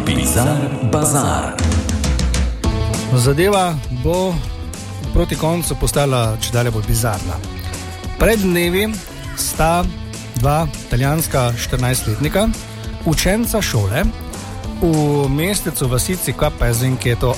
Bizar Bazar. Zadeva bo proti koncu postala čedalje bolj bizarna. Pred dnevi sta dva italijanska 14-letnika, učenca šole v mestecu vasici Capazen, ki je to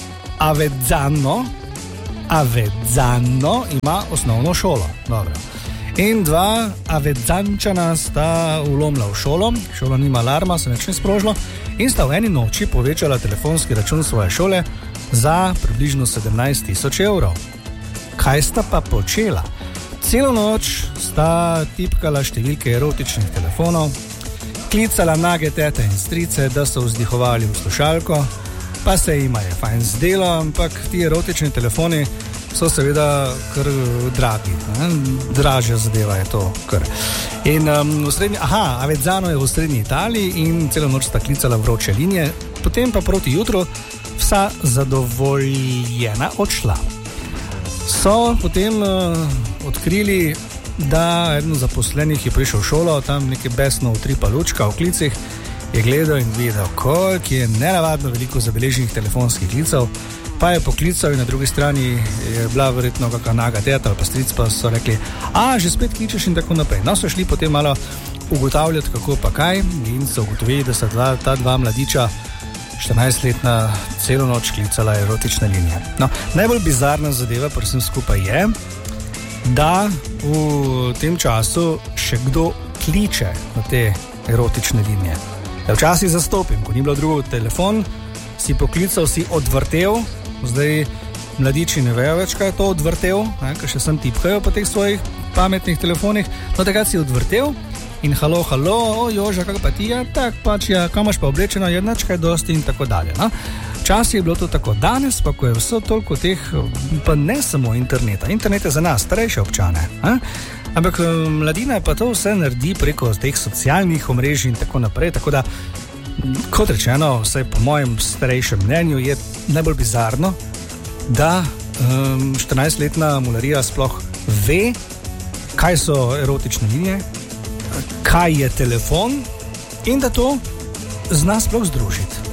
Avezzano ima osnovno šolo. Dobro. In dva Avezzančana sta vlomila v šolo, šola nima alarma, se nič ne sprožilo, in sta v eni noči povečala telefonski račun svoje šole za približno 17,000 evrov. Kaj sta pa počela? Celo noč sta tipkala številke erotičnih telefonov, klicala nage tete in strice, da so vzdihovali v slušalko, pa se jima je fajn zdelo, ampak ti erotični telefoni so seveda kar dragi, dražja zadeva je to kar. In Avezzano je v srednji Italiji in celo noč sta klicala vroče linije, potem pa proti jutru vsa zadovoljena odšla. So potem odkrili, da eden zaposlenih je prišel v šolo, tam nekaj besno utripa lučka v klicih, je gledal in videl, koliko je nenavadno veliko zabeleženih telefonskih klicev, pa je poklical in na drugi strani je bila verjetno kakšna naga teta ali pa stric, pa so rekli, že spet kličeš in tako naprej. No, so šli potem malo ugotavljati, kako pa kaj, in so ugotovili, da sta ta dva mladiča 14-letna celo noč klicala erotične linije. No, najbolj bizarna zadeva pri vsem skupaj je, da v tem času še kdo kliče na te erotične linije. Včasih zastopim, ko ni bilo drugo telefon, si poklical, si odvrtel, zdaj mladiči ne vejo več, kaj je to odvrtel, ker še sem tipkajo po teh svojih pametnih telefonih, no takrat si odvrtel in halo, Joža, kako pa ti, tak pač, kam imaš pa oblečeno, jednač kaj dosti in tako dalje, no. Včasih je bilo to tako, danes pa, ko je vse toliko teh, pa ne samo interneta, internet je za nas, starejše občane, ampak mladina pa to vse naredi preko teh socialnih omrežij in tako naprej, tako da, kot rečeno, vsaj po mojem starejšem mnenju, je najbolj bizarno, da 14-letna mularija sploh ve, kaj so erotične linije, kaj je telefon in da to zna sploh združiti.